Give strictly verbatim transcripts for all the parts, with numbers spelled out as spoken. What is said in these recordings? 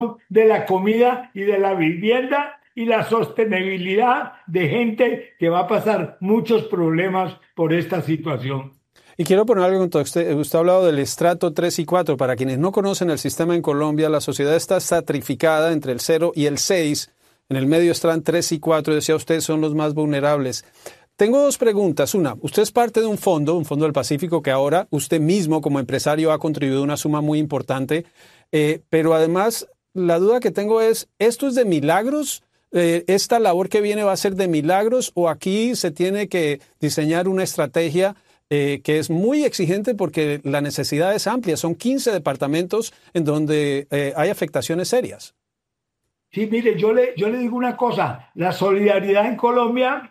de la comida y de la vivienda y la sostenibilidad de gente que va a pasar muchos problemas por esta situación. Y quiero poner algo en contexto. Usted, usted ha hablado del estrato tres y cuatro. Para quienes no conocen el sistema en Colombia, la sociedad está estratificada entre el cero y el seis. En el medio están tres y cuatro. Decía usted, son los más vulnerables. Tengo dos preguntas. Una, usted es parte de un fondo, un fondo del Pacífico, que ahora usted mismo como empresario ha contribuido una suma muy importante. Eh, pero además, la duda que tengo es, ¿esto es de milagros? Eh, ¿Esta labor que viene va a ser de milagros o aquí se tiene que diseñar una estrategia eh, que es muy exigente porque la necesidad es amplia? Son quince departamentos en donde eh, hay afectaciones serias. Sí, mire, yo le, yo le digo una cosa, la solidaridad en Colombia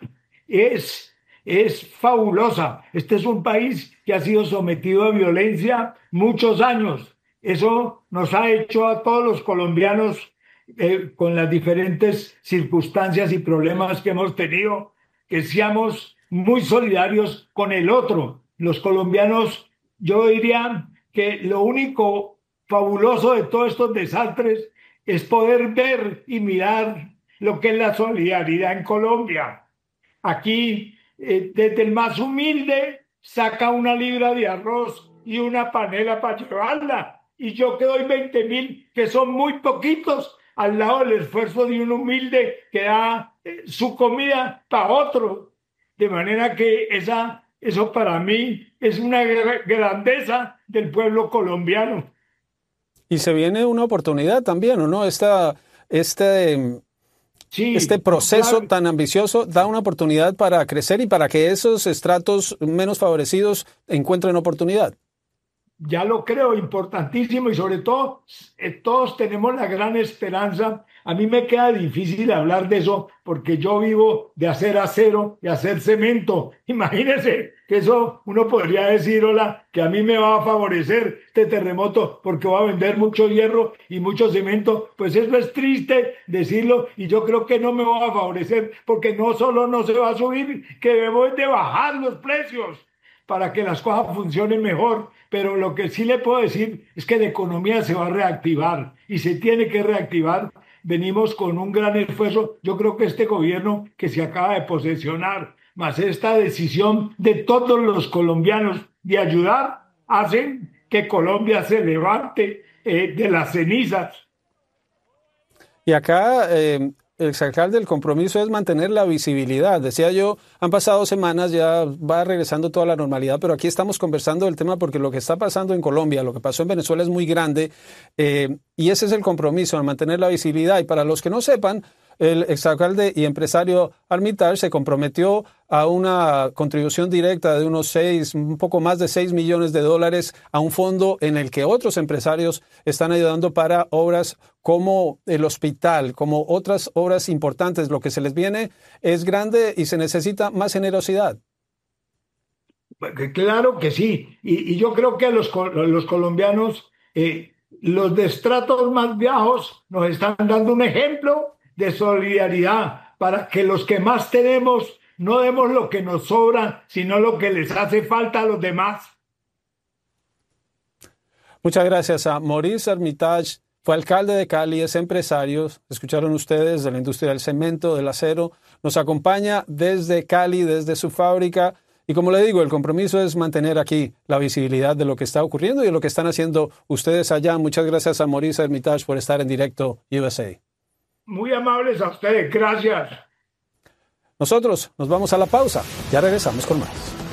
es, es fabulosa. Este es un país que ha sido sometido a violencia muchos años. Eso nos ha hecho a todos los colombianos, eh, con las diferentes circunstancias y problemas que hemos tenido, que seamos muy solidarios con el otro. Los colombianos, yo diría que lo único fabuloso de todos estos desastres es poder ver y mirar lo que es la solidaridad en Colombia. Aquí, eh, desde el más humilde, saca una libra de arroz y una panela para llevarla. Y yo que doy veinte mil, que son muy poquitos, al lado del esfuerzo de un humilde que da eh, su comida para otro. De manera que esa, eso para mí es una grandeza del pueblo colombiano. Y se viene una oportunidad también, ¿o no? Esta, este, este Sí, proceso claro. tan ambicioso da una oportunidad para crecer y para que esos estratos menos favorecidos encuentren oportunidad. Ya lo creo, importantísimo, y sobre todo, eh, todos tenemos la gran esperanza. A mí me queda difícil hablar de eso porque yo vivo de hacer acero y hacer cemento. Imagínense que eso uno podría decir, hola, que a mí me va a favorecer este terremoto porque voy a vender mucho hierro y mucho cemento. Pues eso es triste decirlo, y yo creo que no me va a favorecer porque no solo no se va a subir, que debemos de bajar los precios para que las cosas funcionen mejor. Pero lo que sí le puedo decir es que la economía se va a reactivar y se tiene que reactivar. Venimos con un gran esfuerzo. Yo creo que este gobierno que se acaba de posesionar, más esta decisión de todos los colombianos de ayudar, hacen que Colombia se levante eh, de las cenizas. Y acá, eh, el exalcalde, el compromiso es mantener la visibilidad. Decía yo, han pasado semanas, ya va regresando toda la normalidad, pero aquí estamos conversando del tema porque lo que está pasando en Colombia, lo que pasó en Venezuela es muy grande, eh, y ese es el compromiso, mantener la visibilidad. Y para los que no sepan, el exalcalde y empresario Armitage se comprometió a una contribución directa de unos seis, un poco más de seis millones de dólares a un fondo en el que otros empresarios están ayudando para obras como el hospital, como otras obras importantes. Lo que se les viene es grande y se necesita más generosidad. Claro que sí, y, y yo creo que los, los colombianos, eh, los de estratos más bajos, nos están dando un ejemplo de solidaridad para que los que más tenemos no demos lo que nos sobra, sino lo que les hace falta a los demás. Muchas gracias a Maurice Armitage. Fue alcalde de Cali, es empresario. Escucharon ustedes de la industria del cemento, del acero. Nos acompaña desde Cali, desde su fábrica. Y como le digo, el compromiso es mantener aquí la visibilidad de lo que está ocurriendo y de lo que están haciendo ustedes allá. Muchas gracias a Maurice Armitage por estar en directo U S A. Muy amables a ustedes, gracias. Nosotros nos vamos a la pausa. Ya regresamos con más.